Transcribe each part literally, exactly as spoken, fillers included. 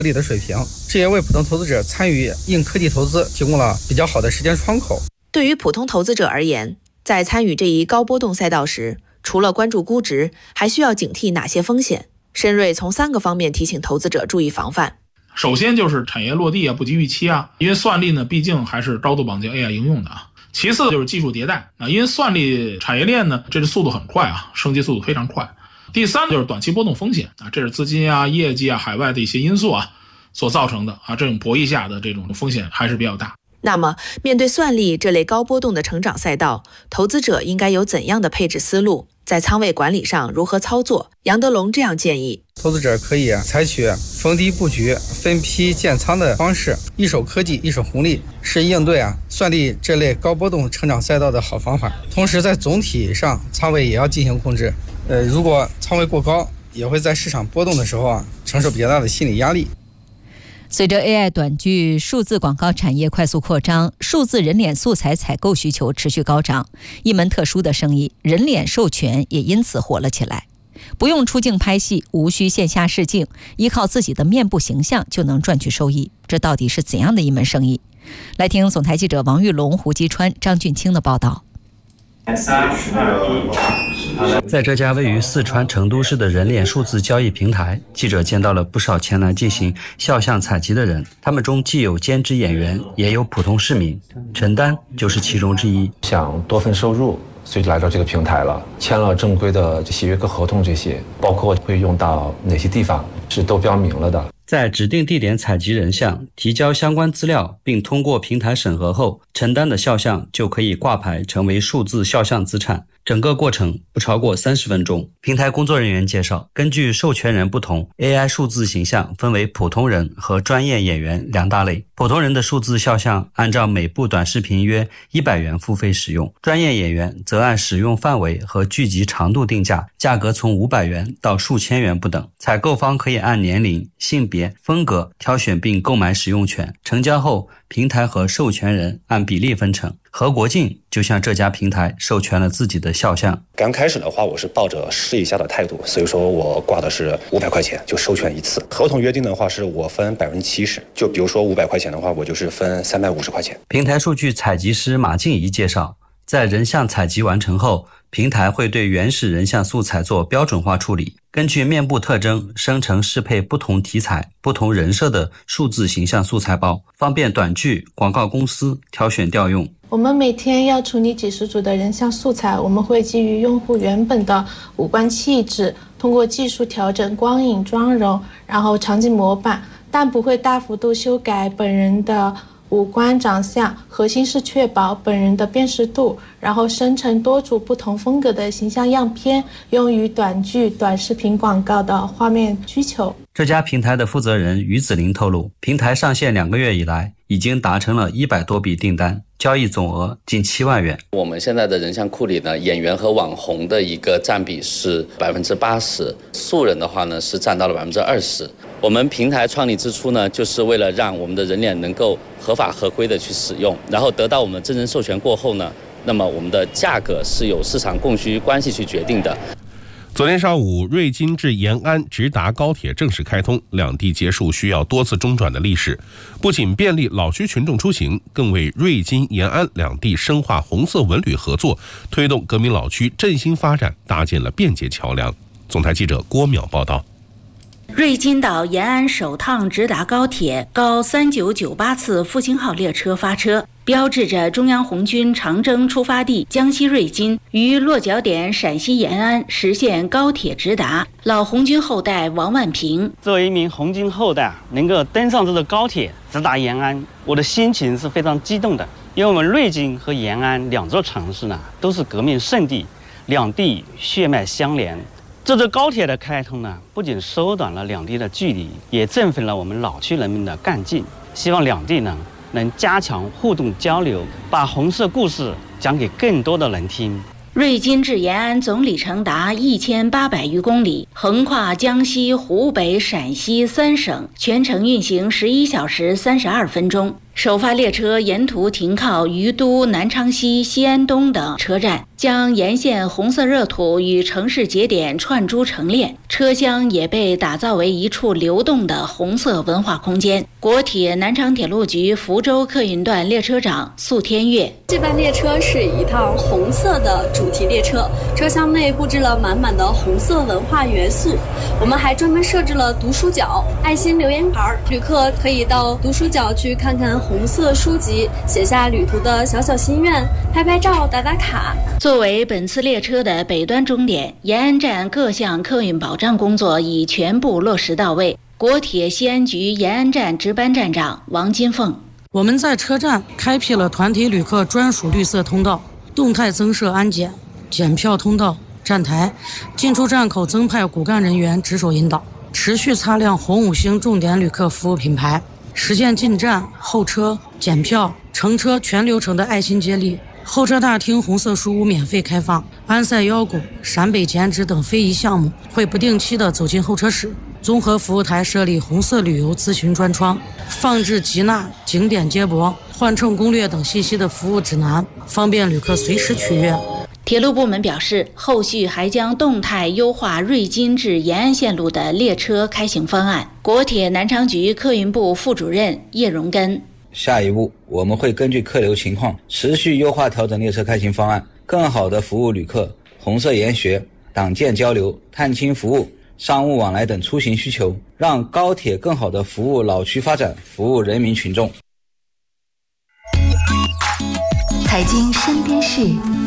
理的水平，这也为普通投资者参与硬科技投资提供了比较好的时间窗口。 对于普通投资者而言，在参与这一高波动赛道时，除了关注估值，还需要警惕哪些风险？申瑞从三个方面提醒投资者注意防范。 首先就是产业落地啊，不及预期啊，因为算力呢，毕竟还是高度绑定 A I 应用的啊。其次就是技术迭代啊，因为算力产业链呢，这个速度很快啊，升级速度非常快。第三就是短期波动风险啊，这是资金啊、业绩啊、海外的一些因素啊所造成的啊，这种博弈下的这种风险还是比较大。 那么，面对算力这类高波动的成长赛道，投资者应该有怎样的配置思路？在仓位管理上如何操作？杨德龙这样建议： 投资者可以采取逢低布局、分批建仓的方式，一手科技，一手红利，是应对啊算力这类高波动成长赛道的好方法。同时，在总体上仓位也要进行控制。呃，如果仓位过高，也会在市场波动的时候啊承受比较大的心理压力。 随着 A I 短剧、数字广告产业快速扩张，数字人脸素材采购需求持续高涨，一门特殊的生意——人脸授权也因此火了起来。不用出镜拍戏，无需线下试镜，依靠自己的面部形象就能赚取收益，这到底是怎样的一门生意？来听总台记者王玉龙、胡基川、张俊清的报道。 在这家位于四川成都市的人脸数字交易平台，记者见到了不少前来进行肖像采集的人，他们中既有兼职演员，也有普通市民。陈丹就是其中之一。 想多份收入，所以就来到这个平台了，签了正规的契约跟合同，这些包括会用到哪些地方是都标明了的。 在指定地点采集人像，提交相关资料，并通过平台审核后，陈丹的肖像就可以挂牌成为数字肖像资产。整个过程不超过三十分钟。平台工作人员介绍，根据授权人不同 ，A I 数字形象分为普通人和专业演员两大类。普通人的数字肖像按照每部短视频约一百元付费使用，专业演员则按使用范围和剧集长度定价，价格从五百元到数千元不等。采购方可以按年龄、性别、风格挑选并购买使用权，成交后平台和授权人按比例分成。何国进就向这家平台授权了自己的肖像。 刚开始的话，我是抱着试一下的态度，所以说我挂的是五百块钱就授权一次。合同约定的话是我分百分之七十，就比如说五百块钱的话，我就是分三百五十块钱。 平台数据采集师马静怡介绍，在人像采集完成后，平台会对原始人像素材做标准化处理，根据面部特征生成适配不同题材、不同人设的数字形象素材包，方便短剧、广告公司挑选调用。 我们每天要处理几十组的人像素材，我们会基于用户原本的五官气质，通过技术调整光影、妆容，然后场景模板，但不会大幅度修改本人的五官长相，核心是确保本人的辨识度，然后生成多组不同风格的形象样片，用于短剧、短视频广告的画面需求。 这家平台的负责人于子林透露，平台上线两个月以来，已经达成了一百多笔订单，交易总额近七万元。 我们现在的人像库里呢，演员和网红的一个占比是百分之八十，素人的话呢是占到了百分之二十。我们平台创立之初呢，就是为了让我们的人脸能够合法合规的去使用，然后得到我们真人授权过后呢，那么我们的价格是由市场供需关系去决定的。 昨天上午，瑞金至延安直达高铁正式开通，两地结束需要多次中转的历史，不仅便利老区群众出行，更为瑞金、延安两地深化红色文旅合作，推动革命老区振兴发展搭建了便捷桥梁。总台记者郭淼报道。 瑞金到延安首趟直达高铁高三九九八次复兴号列车发车，标志着中央红军长征出发地江西瑞金于落脚点陕西延安实现高铁直达。老红军后代王万平， 作为一名红军后代，能够登上这个高铁直达延安，我的心情是非常激动的。因为我们瑞金和延安两座城市呢，都是革命圣地，两地血脉相连。这座高铁的开通呢，不仅缩短了两地的距离，也振奋了我们老区人民的干劲。希望两地呢能加强互动交流，把红色故事讲给更多的人听。 瑞金至延安总里程达一千八百余公里，横跨江西、湖北、陕西三省，全程运行十一小时三十二分钟。 首发列车沿途停靠于都、南昌西、西安东等车站，将沿线红色热土与城市节点串珠成链，车厢也被打造为一处流动的红色文化空间。国铁南昌铁路局福州客运段列车长宿天月： 这班列车是一趟红色的主题列车，车厢内布置了满满的红色文化元素。我们还专门设置了读书角、爱心留言牌，旅客可以到读书角去看看红色书籍，写下旅途的小小心愿，拍拍照、打打卡。 作为本次列车的北端终点，延安站各项客运保障工作已全部落实到位。国铁西安局延安站值班站长王金凤： 我们在车站开辟了团体旅客专属绿色通道，动态增设安检、检票通道、站台，进出站口增派骨干人员值守引导，持续擦亮红五星重点旅客服务品牌，实现进站、候车、检票、乘车全流程的爱心接力。候车大厅红色书屋免费开放，安塞腰鼓、陕北剪纸等非遗项目会不定期的走进候车室。综合服务台设立红色旅游咨询专窗，放置吉纳、景点接驳、换乘攻略等信息的服务指南，方便旅客随时取阅。 铁路部门表示，后续还将动态优化瑞金至延安线路的列车开行方案。国铁南昌局客运部副主任叶荣根： 下一步，我们会根据客流情况，持续优化调整列车开行方案，更好地服务旅客红色研学、党建交流、探亲服务、商务往来等出行需求，让高铁更好地服务老区发展，服务人民群众。 财经身边事，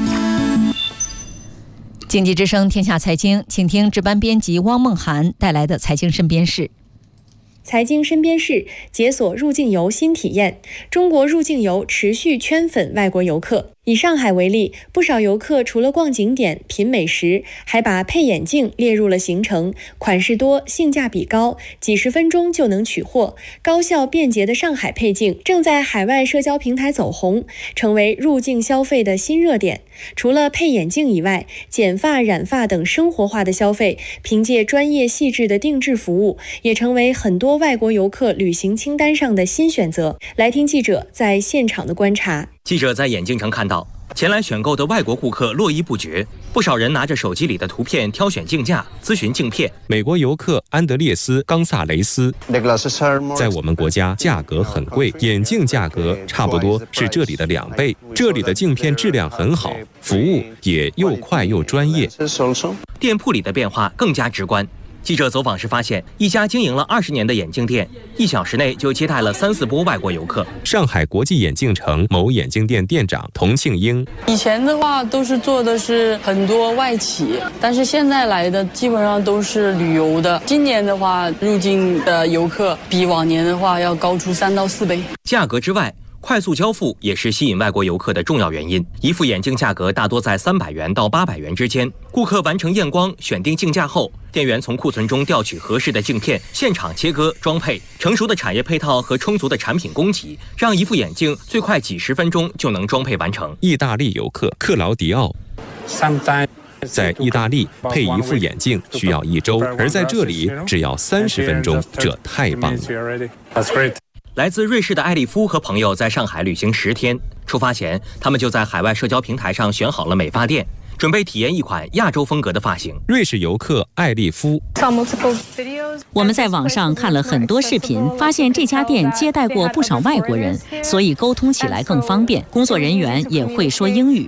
经济之声天下财经，请听值班编辑汪梦涵带来的财经身边事。 财经身边事：解锁入境游新体验，中国入境游持续圈粉外国游客。以上海为例，不少游客除了逛景点、品美食，还把配眼镜列入了行程。款式多，性价比高，几十分钟就能取货，高效便捷的上海配镜正在海外社交平台走红，成为入境消费的新热点。除了配眼镜以外，剪发、染发等生活化的消费，凭借专业细致的定制服务，也成为很多外国游客旅行清单上的新选择。来听记者在现场的观察。 记者在眼镜城看到，前来选购的外国顾客络绎不绝，不少人拿着手机里的图片挑选镜架，咨询镜片。 美国游客安德烈斯·冈萨雷斯：在我们国家价格很贵，眼镜价格差不多是这里的两倍。这里的镜片质量很好，服务也又快又专业。 店铺里的变化更加直观。记者走访时发现，一家经营了二十年的眼镜店，一小时内就接待了三四波外国游客。 上海国际眼镜城某眼镜店店长童庆英： 以前的话都是做的是很多外企，但是现在来的基本上都是旅游的。今年的话，入境的游客比往年的话要高出三到四倍。 价格之外，快速交付也是吸引外国游客的重要原因。一副眼镜价格大多在三百元到八百元之间。顾客完成验光、选定镜架后，店员从库存中调取合适的镜片，现场切割装配。成熟的产业配套和充足的产品供给，让一副眼镜最快几十分钟就能装配完成。 意大利游客克劳迪奥：在意大利配一副眼镜需要一周，而在这里只要三十分钟，这太棒了。 来自瑞士的艾利夫和朋友在上海旅行十天，出发前他们就在海外社交平台上选好了美发店，准备体验一款亚洲风格的发型。 瑞士游客艾利夫： 我们在网上看了很多视频，发现这家店接待过不少外国人，所以沟通起来更方便，工作人员也会说英语。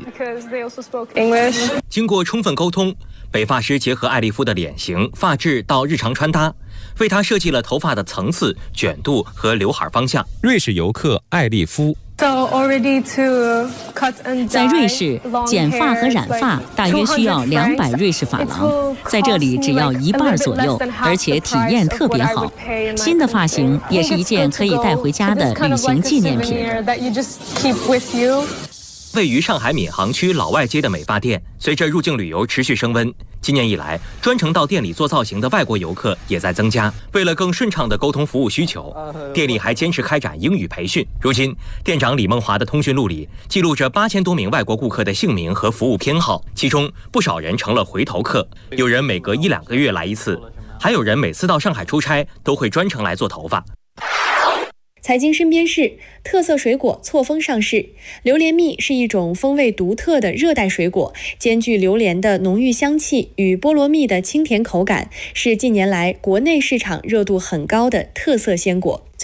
经过充分沟通，美发师结合艾利夫的脸型、发质到日常穿搭，为他设计了头发的层次、卷度和刘海方向。 瑞士游客艾利夫： 在瑞士，剪发和染发大约需要两百瑞士法郎，在这里只要一半左右，而且体验特别好。新的发型也是一件可以带回家的旅行纪念品。 位于上海闵行区老外街的美发店，随着入境旅游持续升温，今年以来，专程到店里做造型的外国游客也在增加。为了更顺畅的沟通服务需求，店里还坚持开展英语培训。如今，店长李梦华的通讯录里记录着八千多名外国顾客的姓名和服务偏好，其中不少人成了回头客，有人每隔一两个月来一次，还有人每次到上海出差都会专程来做头发。 财经身边事，特色水果错峰上市。榴莲蜜是一种风味独特的热带水果，兼具榴莲的浓郁香气与菠萝蜜的清甜口感，是近年来国内市场热度很高的特色鲜果。